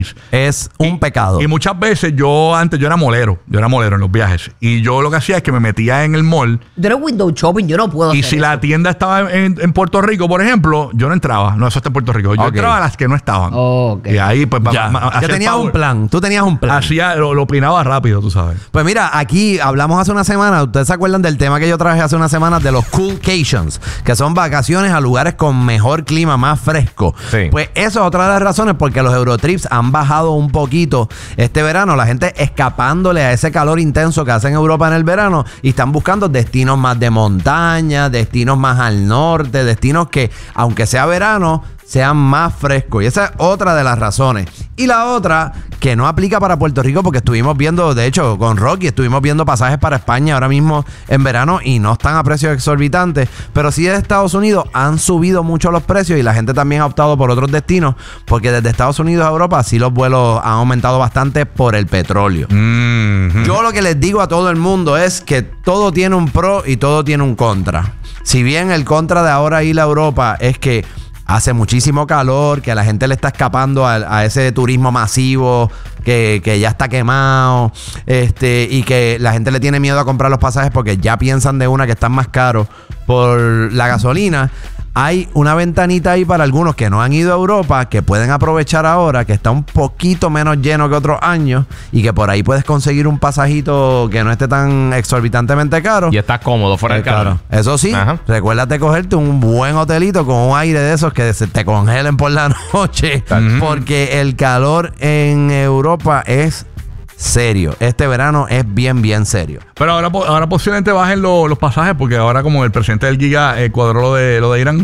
es un pecado. Y muchas veces yo era molero en los viajes. Y yo lo que hacía es que me metía en el mall. Yo era window shopping, yo no puedo Y hacer si eso. la tienda estaba en Puerto Rico, por ejemplo, yo no entraba. No, eso está en Puerto Rico. Yo entraba a las que no estaban. Okay. Y ahí, pues, Ya tenías un plan. Tú tenías un plan. Hacía, lo opinaba rápido, tú sabes. Pues mira, aquí hablamos hace una semana. ¿Ustedes se acuerdan del tema que yo traje hace una semana de los coolcations? Que son vacaciones a lugares con mejor clima, más fresco. Sí. Pues eso es otra de las razones porque los Eurotrips han bajado un poquito este verano. La gente escapándole a ese calor intenso que hace en Europa en el verano y están buscando destinos más de montaña, destinos más al norte, destinos que, aunque sea verano, sean más frescos. Y esa es otra de las razones. Y la otra, que no aplica para Puerto Rico, porque estuvimos viendo, de hecho, con Rocky, estuvimos viendo pasajes para España ahora mismo en verano y no están a precios exorbitantes. Pero sí de Estados Unidos han subido mucho los precios y la gente también ha optado por otros destinos, porque desde Estados Unidos a Europa sí los vuelos han aumentado bastante por el petróleo. Yo lo que les digo a todo el mundo es que todo tiene un pro y todo tiene un contra. Si bien el contra de ahora ir a Europa es que hace muchísimo calor, que a la gente le está escapando a ese turismo masivo que ya está quemado, y que la gente le tiene miedo a comprar los pasajes porque ya piensan de una que están más caros por la gasolina. Hay una ventanita ahí para algunos que no han ido a Europa, que pueden aprovechar ahora, que está un poquito menos lleno que otros años y que por ahí puedes conseguir un pasajito que no esté tan exorbitantemente caro. Y estás cómodo fuera del calor. Eso sí, Ajá. recuérdate cogerte un buen hotelito con un aire de esos que se te congelen por la noche, porque el calor en Europa es serio. Este verano es bien, bien serio. Pero ahora posiblemente bajen los pasajes porque ahora como el presidente del Giga cuadró lo de Irán.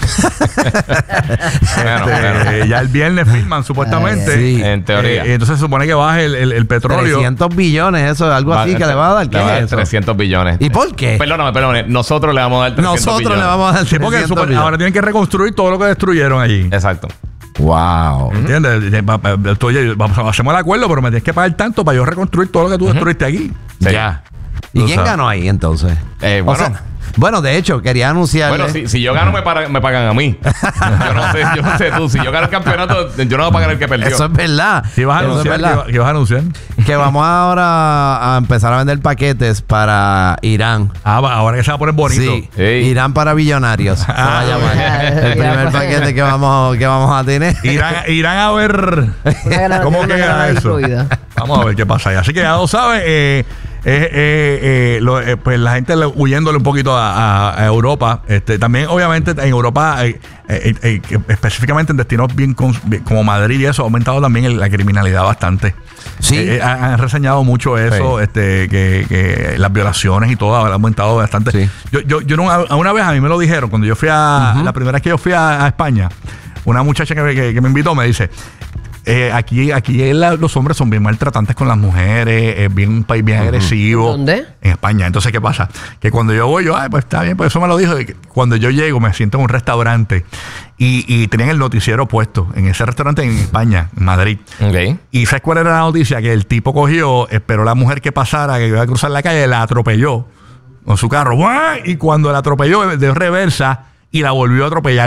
Bueno. Ya el viernes firman supuestamente. Sí. En teoría. Entonces se supone que baje el petróleo. 300 billones, eso es algo así que le va a dar. Le va a dar ¿Qué es eso? 300 billones. ¿Y por qué? Perdóname. Nosotros le vamos a dar 300 Nosotros billones. le vamos a dar Sí, porque 300 billones. ahora tienen que reconstruir todo lo que destruyeron allí. Exacto. Wow. ¿Entiendes? Hacemos el acuerdo, pero me tienes que pagar tanto para yo reconstruir todo lo que tú destruiste aquí. Sí. Ya. ¿Y Tú quién sabes. ganó ahí entonces? Bueno. De hecho, quería anunciarle. Bueno, si yo gano, me pagan a mí. Yo no sé tú. Si yo gano el campeonato, yo no voy a pagar el que perdió. Eso es verdad. ¿Qué vas a Eso es anunciar? verdad. ¿Qué vas a anunciar? Que vamos ahora a empezar a vender paquetes para Irán. Ahora que se va a poner bonito. Sí, Ey. Irán para billonarios. Se va a llamar. El primer paquete que vamos a tener. Irán a ver cómo una queda granada eso. incluida. Vamos a ver qué pasa ahí. Así que ya lo sabes. Pues la gente huyéndole un poquito a Europa. También, obviamente, en Europa, específicamente en destinos bien como Madrid y eso, ha aumentado también la criminalidad bastante. Sí. Han reseñado mucho eso, Sí. que las violaciones y todo han aumentado bastante. Sí. Yo una vez a mí me lo dijeron, cuando yo fui la primera vez que yo fui a España, una muchacha que me invitó me dice: aquí los hombres son bien maltratantes con las mujeres, es bien un país bien agresivo. ¿Dónde? En España. Entonces, ¿qué pasa? Que cuando yo voy, pues está bien, pues eso me lo dijo. Cuando yo llego, me siento en un restaurante y tenían el noticiero puesto en ese restaurante en España, en Madrid. Ok. ¿Y sabes cuál era la noticia? Que el tipo cogió, esperó a la mujer que pasara, que iba a cruzar la calle, la atropelló con su carro. ¡Buah! Y cuando la atropelló, de reversa y la volvió a atropellar.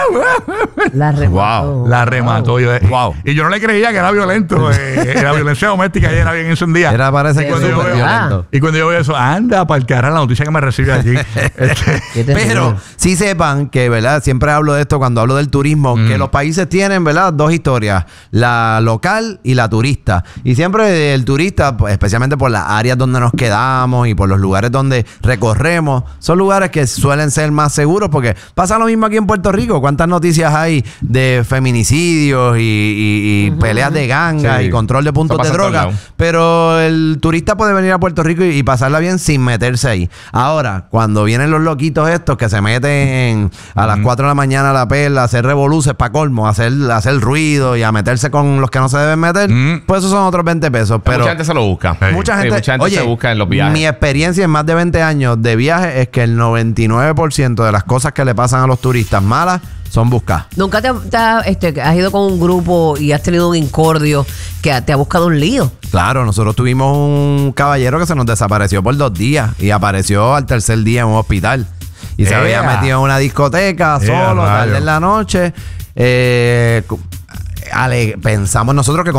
La remató. La remató. Wow. Y yo no le creía que era violento. La violencia doméstica ya era bien encendida. Era parece que cuando es yo súper veo- violento. Y cuando yo veo eso, anda para el cara la noticia que me recibe allí. Qué terrible. Pero sí sepan que, ¿verdad? Siempre hablo de esto cuando hablo del turismo, que los países tienen, ¿verdad? Dos historias, la local y la turista. Y siempre el turista, pues, especialmente por las áreas donde nos quedamos y por los lugares donde recorremos, son lugares que suelen ser más seguros porque pasa lo mismo aquí en Puerto Rico. ¿Cuántas noticias hay de feminicidios y peleas de gangas Sí. y control de puntos Eso de pasa en todos droga? lados. Pero el turista puede venir a Puerto Rico y pasarla bien sin meterse ahí. Ahora, cuando vienen los loquitos estos que se meten a las 4 de la mañana a la perla, a hacer revoluces para colmo, a hacer ruido y a meterse con los que no se deben meter, pues esos son otros 20 pesos. Pero mucha gente se lo busca. mucha gente, oye, se busca en los viajes. mi experiencia en más de 20 años de viaje es que el 99% de las cosas que le pasan a los turistas malas son buscadas. ¿Nunca has ido con un grupo y has tenido un incordio que te ha buscado un lío? Claro, nosotros tuvimos un caballero que se nos desapareció por 2 días y apareció al tercer día en un hospital. Y se había metido en una discoteca solo, tarde en la noche. pensamos nosotros que